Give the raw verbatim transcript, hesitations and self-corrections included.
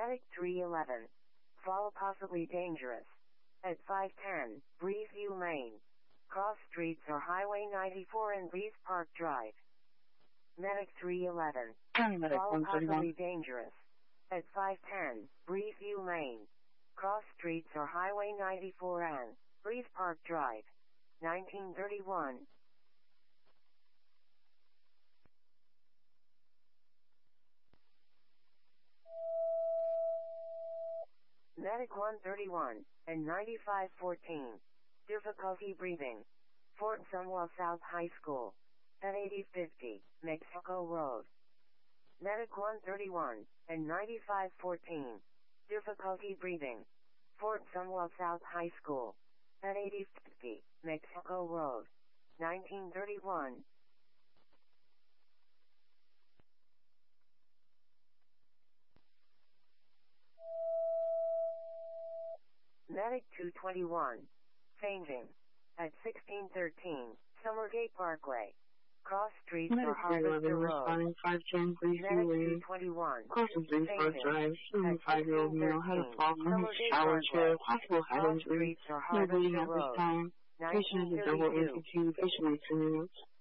Medic three eleven. Fall possibly dangerous. At five ten, Breezeview Lane. Cross streets or Highway ninety-four and Breeze Park Drive. Medic three eleven. Medic Fall one thirty-one. possibly dangerous. At five ten, Breezeview Lane. Cross streets or Highway ninety-four and Breeze Park Drive. nineteen thirty-one. Medic one thirty-one and ninety-five fourteen. Difficulty breathing. Fort Sumwell South High School. At eighty fifty, Mexico Road. Medic one thirty-one and ninety-five fourteen. Difficulty breathing. Fort Sumwell South High School. At eighty fifty, Mexico Road. nineteen thirty-one. Medic two twenty-one. Fainting. At sixteen thirteen, Summergate Parkway. Cross streets Medic or three eleven Harvester Road. responding five ten Breezeview Medic two Lane. twenty-one. Crossing Breeze Park Fainting. Drive. seventy-five-year-old male had a fall from his Summergate shower Parkway. chair. Possible head Cross injury. streets or No bleeding Harvester at this Road. time. Patient nineteen has a double thirty-two. amputee. Patient needs two minutes.